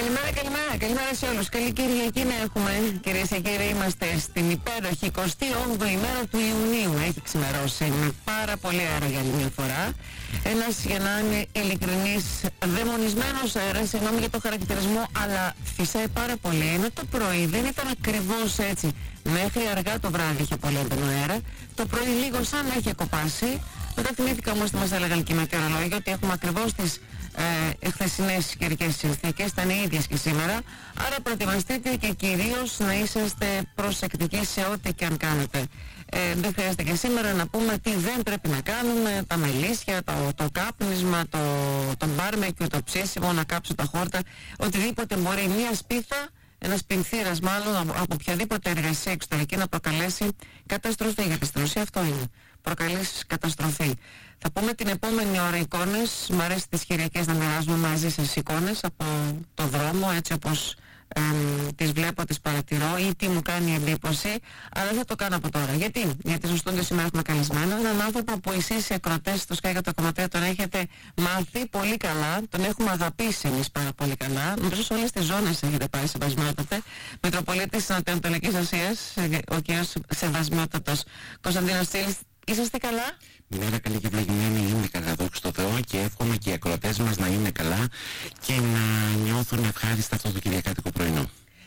Καλημέρα σε όλους. Καλή Κυριακή να έχουμε. Κυρίες και κύριοι, είμαστε στην υπέροχη 28η μέρα του Ιουνίου. Έχει ξημερώσει με πάρα πολύ αέρα για άλλη μια φορά. Ένας, για να είμαι ειλικρινής, δαιμονισμένος αέρας, συγγνώμη για το χαρακτηρισμό, αλλά φυσάει πάρα πολύ. Ενώ το πρωί δεν ήταν ακριβώς έτσι. Μέχρι αργά το βράδυ είχε πολύ έντονο αέρα. Το πρωί λίγο σαν να είχε κοπάσει. Μετά θυμήθηκα όμως ότι μας έλεγαν και οι μετεωρολόγοι ότι έχουμε ακριβώς τις χθεσινές καιρικές συνθήκες, ήταν οι ίδιες και σήμερα. Άρα προετοιμαστείτε και κυρίως να είσαστε προσεκτικοί σε ό,τι και αν κάνετε. Δεν χρειάζεται και σήμερα να πούμε τι δεν πρέπει να κάνουμε, τα μελίσια, το κάπνισμα, το μπάρμεκιου, το ψήσιμο, να κάψω τα χόρτα, οτιδήποτε μπορεί μια σπίθα, ένας πινθύρας μάλλον από οποιαδήποτε εργασία εξωτερική να προκαλέσει καταστροφή, γιατί στην ουσία αυτό είναι. Προκαλείς καταστροφή. Θα πούμε την επόμενη ώρα εικόνες. Μ' αρέσει τις Κυριακές να μοιράζουμε μαζί σας εικόνες από το δρόμο, έτσι όπως τις βλέπω, τις παρατηρώ ή τι μου κάνει εντύπωση, αλλά δεν θα το κάνω από τώρα. Γιατί στο στούντιο σήμερα έχουμε καλεσμένο έναν άνθρωπο που εσείς οι ακροατές στο Sky 100,3 τον έχετε μάθει πολύ καλά, τον έχουμε αγαπήσει εμείς πάρα πολύ καλά. Νομίζω σε όλες τις ζώνες έχετε πάει σεβασμιότατε. Μητροπολίτης της Ανατολικής Ασίας, ο κ. Σεβασμιότατος Κωνσταντίνος Τσίλης. Είσαστε καλά? Μέρα καλή και ευλογημένη, είμαι καλά, δόξα τω Θεώ, και εύχομαι και οι ακροατές μας να είναι καλά και να νιώθουν ευχάριστα αυτό το κυριακάτικο πρωινό.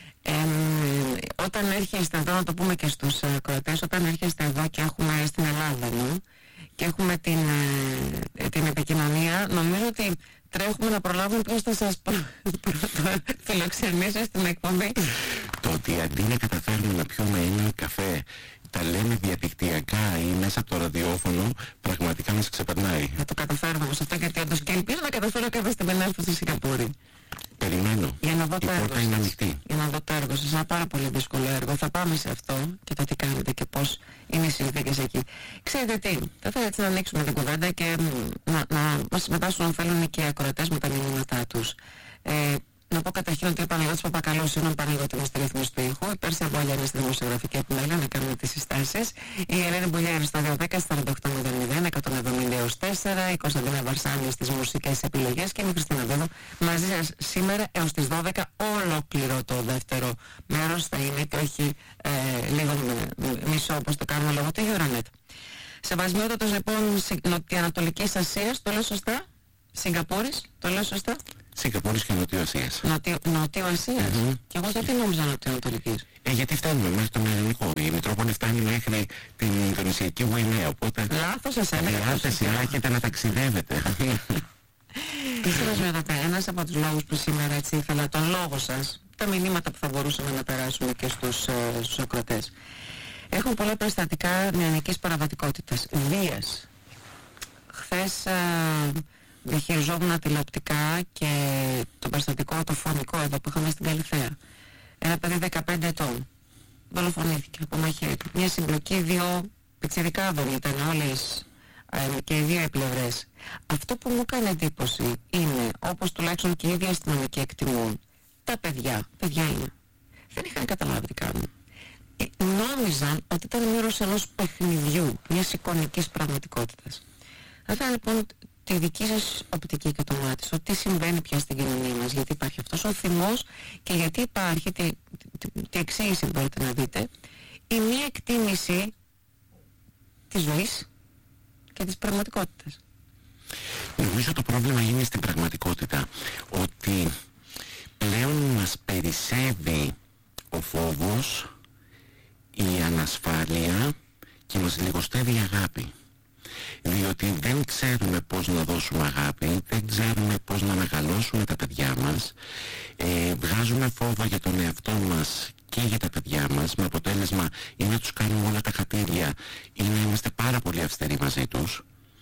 Όταν έρχεστε εδώ, να το πούμε και στους ακροατές, όταν έρχεστε εδώ και έχουμε στην Ελλάδα και έχουμε την επικοινωνία, νομίζω ότι τρέχουμε να προλάβουμε ποιος θα σας φιλοξενήσει στην εκπομπή. Το ότι αντί να καταφέρουμε να πιούμε έναν καφέ, τα λέμε διαδικτυακά ή μέσα από το ραδιόφωνο, πραγματικά μας ξεπερνάει. Θα το καταφέρουμε όμως αυτό, γιατί όντως και ελπίζω να καταφέρω κάποια στιγμή να έρθω στη Σιγκαπούρη. Περιμένω. Για να δω η πόρτα είναι ανοιχτή. Για να δω το έργο σας. Ένα πάρα πολύ δύσκολο έργο. Θα πάμε σε αυτό και το τι κάνετε και πώς είναι οι συνθήκες εκεί. Ξέρετε τι, θα ήθελα έτσι να ανοίξουμε την κουβέντα και να μας συμμετάσχουν, αν θέλουν, και οι ακροατές με τα μηνύματά τους. Να πω καταρχήν ότι ο Παναγιώτης Παπακαλός είναι ο Παναγιώτη μας στη ρύθμιση του ήχου, η Πέρσια Μπολιά είναι στη δημοσιογραφική επιμέλεια να κάνουμε τις συστάσεις, η Ελένη Μπουλιάρη στο 210-4800-170 4, η Κωνσταντίνα Βαρσάνη στις μουσικές επιλογές και η Χριστίνα Δέδο μαζί σας σήμερα έως τις 12. Ολόκληρο το δεύτερο μέρος θα είναι και όχι λίγο μισό όπως το κάνουμε λόγω του Euronet. Σεβασμιότατος λοιπόν Νοτιοανατολικής Ασίας, το λέω σωστά? Σιγκαπούρης, το λέω σωστά? Σιγκαπούρης και Νοτιού Ασίας. Νοτιού Ασίας. Και εγώ γιατί νόμιζα Νοτιοανατολικής. Γιατί φτάνουμε μέχρι τον Ελληνικό. Η Μητρόπολη φτάνει μέχρι την Ινδονησιακή Γουινέα. Οπότε. Λάθος σας έλεγα. Διάθεση να έχετε να ταξιδεύετε. Σεβασμιότατα, ένας από τους λόγους που σήμερα έτσι ήθελα, τον λόγο σας, τα μηνύματα που θα μπορούσαμε να περάσουμε και στους ακροατές. Έχουν πολλά περιστατικά νεανικής παραβατικότητας, βίας. Χθες διαχειριζόμουν τηλεοπτικά και το περιστατικό, το φωνικό εδώ που είχαμε στην Καλυθέα. Ένα παιδί 15 ετών δολοφονήθηκε από μαχαίρι. Μια συμπλοκή, δύο πιτσιρικάδων ήταν όλες και οι δύο οι πλευρές. Αυτό που μου έκανε εντύπωση είναι, όπως τουλάχιστον και οι ίδιοι αστυνομικοί εκτιμούν, τα παιδιά είναι. Δεν είχαν καταλάβει τι κάνουν. Νόμιζαν ότι ήταν μέρος ενός παιχνιδιού, μιας εικονικής πραγματικότητας. Θα ήθελα λοιπόν τη δική σας οπτική και το μάτι, ότι τι συμβαίνει πια στην κοινωνία μας, γιατί υπάρχει αυτός ο θυμός και γιατί υπάρχει, τι εξήγηση μπορείτε να δείτε, η μία εκτίμηση της ζωής και της πραγματικότητας. Νομίζω το πρόβλημα είναι στην πραγματικότητα ότι πλέον μας περισσεύει ο φόβος, η ανασφάλεια και μας λιγοστεύει η αγάπη. Διότι δεν ξέρουμε πώς να δώσουμε αγάπη, δεν ξέρουμε πώς να μεγαλώσουμε τα παιδιά μας, βγάζουμε φόβο για τον εαυτό μας και για τα παιδιά μας, με αποτέλεσμα ή να τους κάνουμε όλα τα χατήρια ή να είμαστε πάρα πολύ αυστηροί μαζί τους,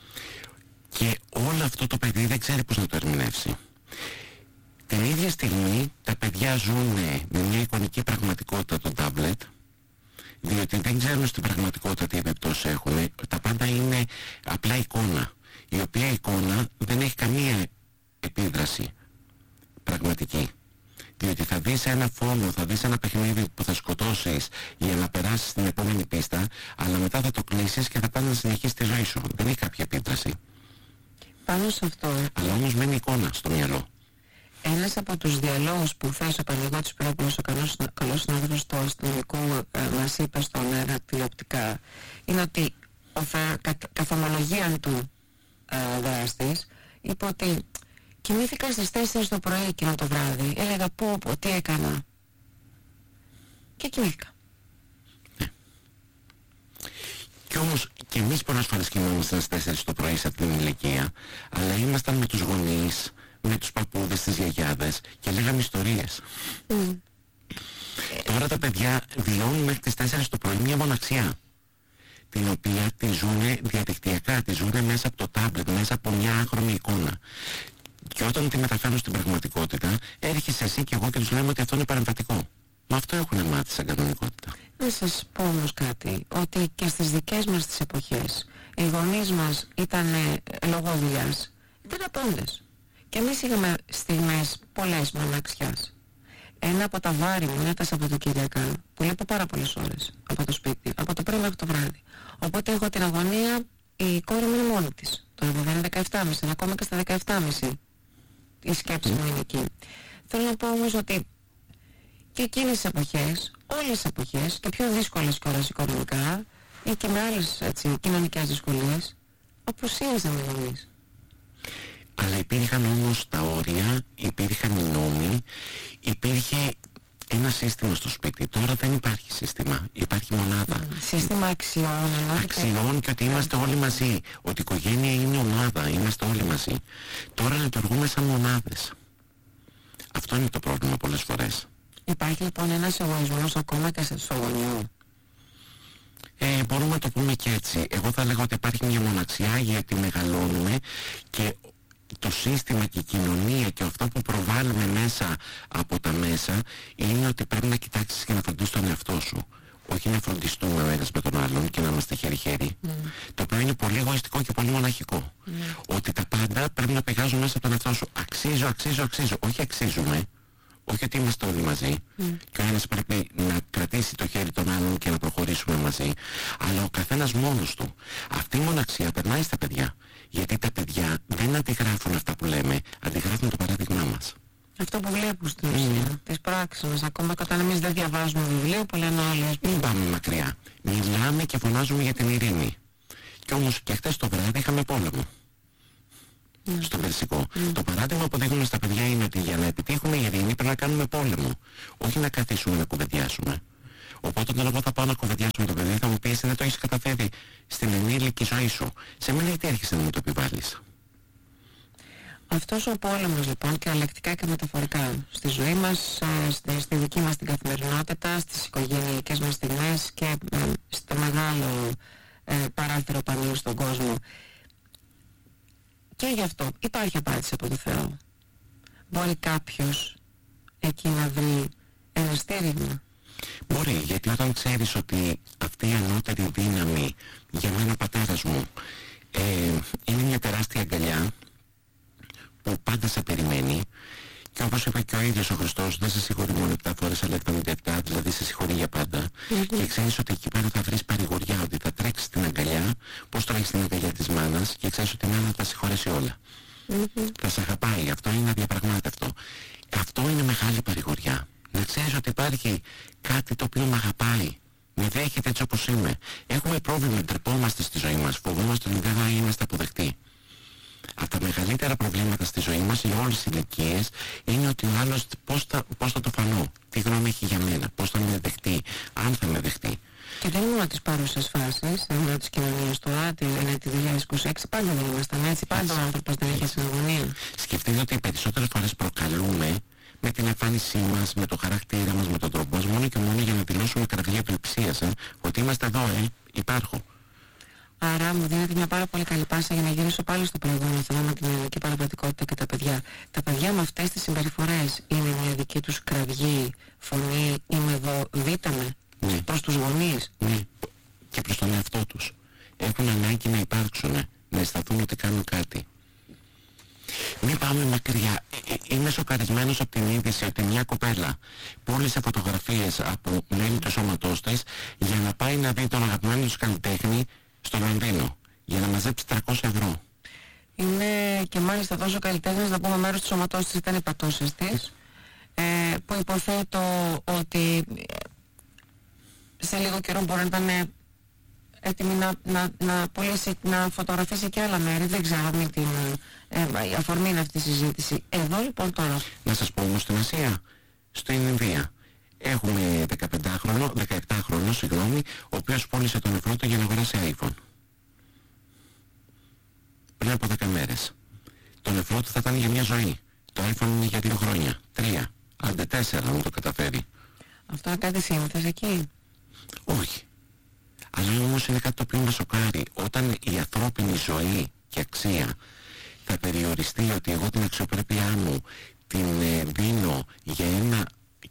και όλο αυτό το παιδί δεν ξέρει πώς να το ερμηνεύσει. Την ίδια στιγμή τα παιδιά ζουν με μια εικονική πραγματικότητα, το τάμπλετ, διότι δεν ξέρουν στην πραγματικότητα τι επιπτώσεις έχουν. Τα πάντα είναι απλά εικόνα, η οποία εικόνα δεν έχει καμία επίδραση πραγματική. Διότι θα δεις ένα φόνο, θα δεις ένα παιχνίδι που θα σκοτώσεις για να περάσεις στην επόμενη πίστα, αλλά μετά θα το κλείσεις και θα πας να συνεχίσεις τη ζωή σου. Δεν έχει κάποια επίδραση. Πάνω σε αυτό. Αλλά όμως μένει εικόνα στο μυαλό. ένας από τους διαλόγους που θέσει ο Παναγιώτης Πυρόπουλος, ο καλός συνάδελφος του αστυνομικού, μας είπε στον αέρα τηλεοπτικά, είναι ότι καθ' ομολογία του δράστης είπε ότι κοιμήθηκα στις 4 το πρωί εκείνο το βράδυ, έλεγα πω τι έκανα και κοιμήθηκα. Κι όμως και εμείς πολλές φορές κοιμόμασταν στις 4 το πρωί σε αυτήν την ηλικία, αλλά ήμασταν με τους γονείς, με τους παππούδες, τις γιαγιάδες και λέγαμε ιστορίες. Τώρα τα παιδιά βιώνουν μέχρι τις 4 το πρωί μια μοναξιά, την οποία τη ζουνε διαδικτυακά, τη ζουνε μέσα από το τάμπλετ, μέσα από μια άχρωμη εικόνα. Και όταν τη μεταφέρουν στην πραγματικότητα, έρχεσαι εσύ και εγώ και τους λέμε ότι αυτό είναι παρεμβατικό. Μα αυτό έχουν μάθει σαν κανονικότητα. Να σας πω όμως κάτι, ότι και στις δικές μας τις εποχές οι γονείς μας ήταν λόγω δουλειάς, ήταν απόντες. Και εμείς είχαμε στιγμές πολλές μοναξιάς. Ένα από τα βάρη μου είναι τα Σαββατοκύριακα, που λείπω πάρα πολλές ώρες από το σπίτι, από το πρωί μέχρι το βράδυ. Οπότε έχω την αγωνία, η κόρη μου είναι μόνη της. Τώρα βέβαια είναι 17,5, είναι ακόμα και στα 17,5 η σκέψη μου είναι εκεί. Θέλω να πω όμως ότι και εκείνες τις εποχές, όλες τις εποχές, και πιο δύσκολες κιόλας οικονομικά ή και με άλλες κοινωνικές δυσκολίες, απουσίαζαν οι γονείς. Αλλά υπήρχαν όμως τα όρια, υπήρχαν οι νόμοι, υπήρχε ένα σύστημα στο σπίτι. Τώρα δεν υπάρχει σύστημα, υπάρχει μονάδα. Σύστημα αξιών. Αξιών και ότι είμαστε όλοι μαζί. Ότι η οικογένεια είναι ομάδα, είμαστε όλοι μαζί. Τώρα λειτουργούμε σαν μονάδες. Αυτό είναι το πρόβλημα πολλές φορές. Υπάρχει λοιπόν ένας εγωισμός ακόμα και στο γονιό. Μπορούμε να το πούμε και έτσι. Εγώ θα λέγω ότι υπάρχει μια μοναξιά γιατί μεγαλώνουμε και το σύστημα και η κοινωνία και αυτό που προβάλλουμε μέσα από τα μέσα είναι ότι πρέπει να κοιτάξεις και να φροντίσεις τον εαυτό σου. Όχι να φροντιστούμε ο ένας με τον άλλον και να είμαστε χέρι-χέρι. Το οποίο είναι πολύ εγωιστικό και πολύ μοναχικό. Ότι τα πάντα πρέπει να πηγάζουν μέσα από τον εαυτό σου. Αξίζω. Όχι αξίζουμε. Όχι ότι είμαστε όλοι μαζί και ο ένας πρέπει να κρατήσει το χέρι των άλλων και να προχωρήσουμε μαζί, αλλά ο καθένας μόνος του. Αυτή η μοναξιά περνάει στα παιδιά, γιατί τα παιδιά δεν αντιγράφουν αυτά που λέμε, αντιγράφουν το παράδειγμά μας. Αυτό που βλέπουν στην ουσία, τις πράξεις μας, ακόμα και όταν εμείς δεν διαβάζουμε βιβλίο που λένε όλοι. Μην πάμε μακριά. Μιλάμε και φωνάζουμε για την ειρήνη. Κι όμως και χτες το βράδυ είχαμε πόλεμο. Στο Περσικό. Το παράδειγμα που δείχνουμε στα παιδιά είναι ότι για να επιτύχουμε ειρήνη πρέπει να κάνουμε πόλεμο. Όχι να καθίσουμε να κουβεντιάσουμε. Οπότε όταν εγώ θα πάω να κουβεντιάσουμε το παιδί θα μου πει εσύ δεν το έχεις καταφέρει στην ενήλικη ζωή σου. Σε μένα γιατί έρχεσαι να μου το επιβάλλεις. Αυτός ο πόλεμος λοιπόν και αλεκτικά και μεταφορικά στη ζωή μας, στη δική μας την καθημερινότητα, στις οικογενειακές μας στιγμές και στο μεγάλο παράθυρο πανίου στον κόσμο. Και γι' αυτό υπάρχει απάντηση από το Θεό. Μπορεί κάποιος εκεί να βρει ένα στήριγμα. Μπορεί, γιατί όταν ξέρεις ότι αυτή η ανώτερη δύναμη για μένα πατέρας μου είναι μια τεράστια αγκαλιά που πάντα σε περιμένει και όπως είπε και ο ίδιος ο Χριστός δεν σε συγχωρεί μόνο 7 φορές αλλά 77, δηλαδή σε συγχωρεί για πάντα και ξέρεις ότι εκεί πέρα θα βρεις παρηγοριά, ότι θα τρέξεις στην αγκαλιά πως τρέχεις στην αγκαλιά της μάνας και ξέρεις ότι η μάνα θα τα συγχωρέσει όλα. Θα σε αγαπάει, αυτό είναι αδιαπραγμάτευτο. Αυτό είναι μεγάλη παρηγοριά. Να ξέρεις ότι υπάρχει κάτι το οποίο με αγαπάει, με δέχεται έτσι όπως είμαι. Έχουμε πρόβλημα, τρεπόμαστε στη ζωή μας, φοβόμαστε ότι δεν θα είμαστε αποδεκτοί. Από τα μεγαλύτερα προβλήματα στη ζωή μας για όλες τις ηλικίες είναι ότι ο άλλος πώς θα το φανώ, τι γνώμη έχει για μένα, πώς θα με δεχτεί, αν θα με δεχτεί. Και δεν είναι μόνο τις παρούσες φάσεις, δεν είναι μόνο τις κοινωνίες τώρα, είναι τη 2026, πάντα δεν ήμασταν έτσι, πάντα ο άνθρωπος δεν είχε συναγωνία. Σκεφτείτε ότι οι περισσότερες φορές προκαλούμε με την εμφάνισή μας, με το χαρακτήρα μας, με τον τρόπο μας, μόνο και μόνο για να δηλώσουμε κραυγή του υψίας, ότι είμαστε εδώ, υπάρχω. Άρα μου δίνεται μια πάρα πολύ καλή πάσα για να γυρίσω πάλι στο προηγούμενο θέμα με την ελληνική παραπατικότητα και τα παιδιά. Τα παιδιά με αυτές τις συμπεριφορές είναι μια δική τους κραυγή, φωνή, είμαι εδώ, δείτε με, προς τους γονείς. Ναι, και προς τον εαυτό τους. Έχουν ανάγκη να υπάρξουν, να αισθανθούν ότι κάνουν κάτι. Μην πάμε μακριά. Είμαι σοκαρισμένος από την είδηση ότι μια κοπέλα πούλησε φωτογραφίες από μέλη του σώματός της για να πάει να δει τον αγαπημένο της καλλιτέχνη στο Λονδίνο για να μαζέψει 300 ευρώ. Είναι και μάλιστα τόσο καλλιτέχνης, να πούμε μέρος του σώματός της ήταν οι πατούσες της, που υποθέτω ότι σε λίγο καιρό μπορεί να ήταν έτοιμη να πουλήσει, να φωτογραφίσει και άλλα μέρη. Δεν ξέρω με την αφορμή είναι αυτή η συζήτηση. Εδώ λοιπόν τώρα. Να σας πω όμως στην Ασία, στην Ινδία, έχουμε 17χρονο, συγγνώμη, ο οποίος πώλησε τον νεφρό του για να αγοράσει iPhone. Πριν από 10 μέρες. Το νεφρό του θα ήταν για μια ζωή. Το iPhone είναι για 2 χρόνια, 3, άντε 4 αν το καταφέρει. Αυτό είναι κάτι σύνηθες εκεί? Όχι. Αλλά όμως είναι κάτι το οποίο μας σοκάρει. Όταν η ανθρώπινη ζωή και αξία θα περιοριστεί, ότι εγώ την αξιοπρέπειά μου την δίνω για ένα